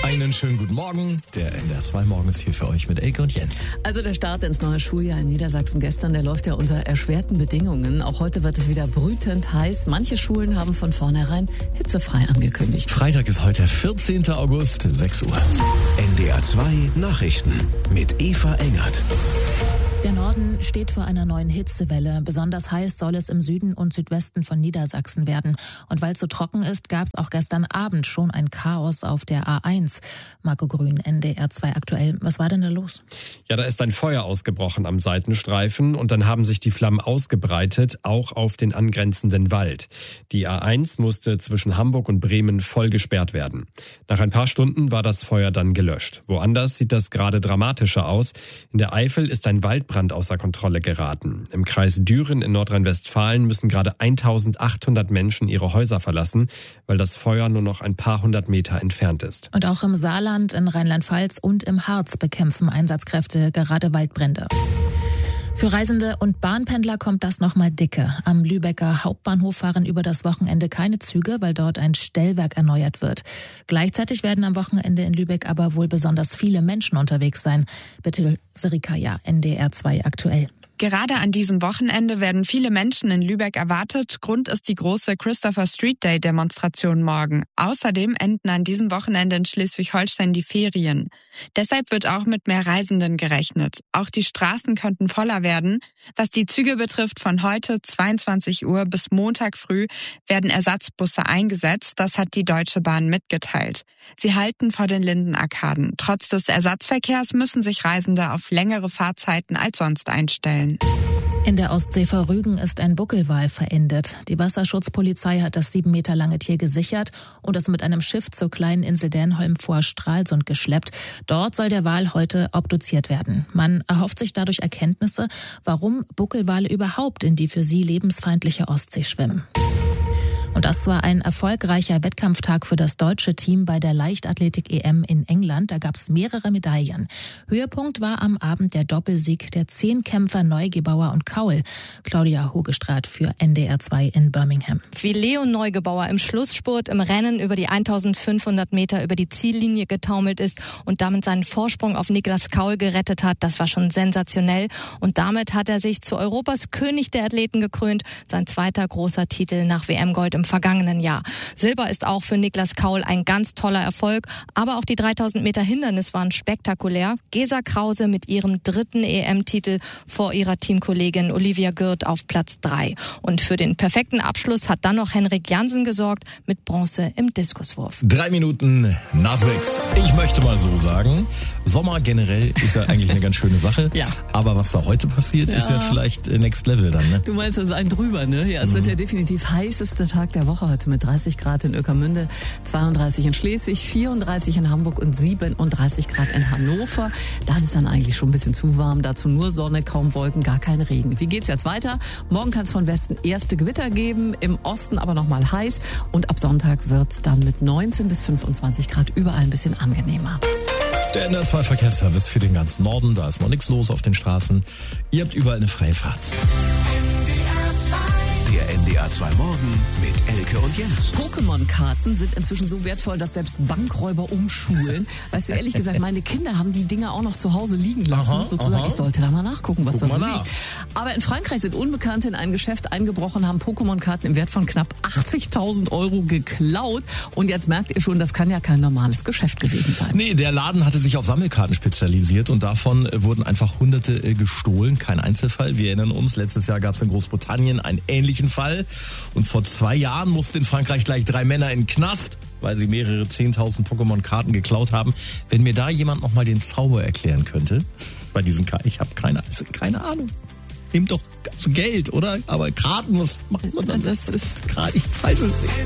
Einen schönen guten Morgen. Der NDR 2 Morgen ist hier für euch mit Elke und Jens. Also der Start ins neue Schuljahr in Niedersachsen gestern, der läuft ja unter erschwerten Bedingungen. Auch heute wird es wieder brütend heiß. Manche Schulen haben von vornherein hitzefrei angekündigt. Freitag ist heute 14. August, 6 Uhr. NDR 2 Nachrichten mit Eva Engert. Der Norden steht vor einer neuen Hitzewelle. Besonders heiß soll es im Süden und Südwesten von Niedersachsen werden. Und weil es so trocken ist, gab es auch gestern Abend schon ein Chaos auf der A1. Marco Grün, NDR 2 aktuell. Was war denn da los? Ja, da ist ein Feuer ausgebrochen am Seitenstreifen und dann haben sich die Flammen ausgebreitet, auch auf den angrenzenden Wald. Die A1 musste zwischen Hamburg und Bremen voll gesperrt werden. Nach ein paar Stunden war das Feuer dann gelöscht. Woanders sieht das gerade dramatischer aus. In der Eifel ist ein Waldbrand außer Kontrolle geraten. Im Kreis Düren in Nordrhein-Westfalen müssen gerade 1800 Menschen ihre Häuser verlassen, weil das Feuer nur noch ein paar hundert Meter entfernt ist. Und auch im Saarland, in Rheinland-Pfalz und im Harz bekämpfen Einsatzkräfte gerade Waldbrände. Für Reisende und Bahnpendler kommt das nochmal dicke. Am Lübecker Hauptbahnhof fahren über das Wochenende keine Züge, weil dort ein Stellwerk erneuert wird. Gleichzeitig werden am Wochenende in Lübeck aber wohl besonders viele Menschen unterwegs sein. Bitte Serikaya, NDR 2 aktuell. Gerade an diesem Wochenende werden viele Menschen in Lübeck erwartet. Grund ist die große Christopher Street Day Demonstration morgen. Außerdem enden an diesem Wochenende in Schleswig-Holstein die Ferien. Deshalb wird auch mit mehr Reisenden gerechnet. Auch die Straßen könnten voller werden. Was die Züge betrifft, von heute 22 Uhr bis Montag früh werden Ersatzbusse eingesetzt. Das hat die Deutsche Bahn mitgeteilt. Sie halten vor den Lindenarkaden. Trotz des Ersatzverkehrs müssen sich Reisende auf längere Fahrzeiten als sonst einstellen. In der Ostsee vor Rügen ist ein Buckelwal verendet. Die Wasserschutzpolizei hat das 7 Meter lange Tier gesichert und es mit einem Schiff zur kleinen Insel Dänholm vor Stralsund geschleppt. Dort soll der Wal heute obduziert werden. Man erhofft sich dadurch Erkenntnisse, warum Buckelwale überhaupt in die für sie lebensfeindliche Ostsee schwimmen. Und das war ein erfolgreicher Wettkampftag für das deutsche Team bei der Leichtathletik-EM in England. Da gab es mehrere Medaillen. Höhepunkt war am Abend der Doppelsieg der 10 Kämpfer Neugebauer und Kaul. Claudia Hogestraat für NDR 2 in Birmingham. Wie Leon Neugebauer im Schlussspurt im Rennen über die 1500 Meter über die Ziellinie getaumelt ist und damit seinen Vorsprung auf Niklas Kaul gerettet hat, das war schon sensationell. Und damit hat er sich zu Europas König der Athleten gekrönt. Sein zweiter großer Titel nach WM-Gold im vergangenen Jahr. Silber ist auch für Niklas Kaul ein ganz toller Erfolg, aber auch die 3000 Meter Hindernis waren spektakulär. Gesa Krause mit ihrem 3. EM-Titel vor ihrer Teamkollegin Olivia Gürt auf Platz 3. Und für den perfekten Abschluss hat dann noch Henrik Jansen gesorgt mit Bronze im Diskuswurf. 3 Minuten nach 6. Ich möchte mal so sagen, Sommer generell ist ja eigentlich eine ganz schöne Sache. Ja. Aber was da heute passiert, ist ja vielleicht Next Level dann, ne? Du meinst also ein drüber, ne? Ja, es wird der definitiv heißeste Tag der Woche heute mit 30 Grad in Ueckermünde, 32 in Schleswig, 34 in Hamburg und 37 Grad in Hannover. Das ist dann eigentlich schon ein bisschen zu warm. Dazu nur Sonne, kaum Wolken, gar kein Regen. Wie geht's jetzt weiter? Morgen kann es von Westen erste Gewitter geben, im Osten aber nochmal heiß. Und ab Sonntag wird's dann mit 19 bis 25 Grad überall ein bisschen angenehmer. Der NDR 2 Verkehrsservice für den ganzen Norden. Da ist noch nichts los auf den Straßen. Ihr habt überall eine freie Fahrt. Der NDR 2 Morgen mit Elke und Jens. Pokémon-Karten sind inzwischen so wertvoll, dass selbst Bankräuber umschulen. Weißt du, ehrlich gesagt, meine Kinder haben die Dinger auch noch zu Hause liegen lassen. Sozusagen, ich sollte da mal nachgucken, was da so liegt. Aber in Frankreich sind Unbekannte in ein Geschäft eingebrochen, haben Pokémon-Karten im Wert von knapp 80.000 Euro geklaut. Und jetzt merkt ihr schon, das kann ja kein normales Geschäft gewesen sein. Nee, der Laden hatte sich auf Sammelkarten spezialisiert und davon wurden einfach Hunderte gestohlen. Kein Einzelfall. Wir erinnern uns, letztes Jahr gab es in Großbritannien einen ähnlichen Fall. Und vor 2 Jahren mussten in Frankreich gleich 3 Männer in den Knast, weil sie mehrere 10.000 Pokémon-Karten geklaut haben. Wenn mir da jemand noch mal den Zauber erklären könnte, bei diesen Karten, ich habe keine Ahnung. Nehmt doch Geld, oder? Aber Karten, was macht man dann? Das ist gerade, ich weiß es nicht.